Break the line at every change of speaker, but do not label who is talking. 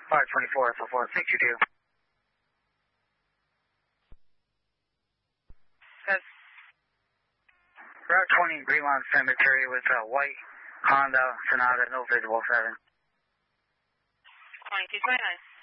524 SL4, 622. Yes. Route 20 Greenlawn Cemetery with a white Honda Sonata, no visible 7.
2229.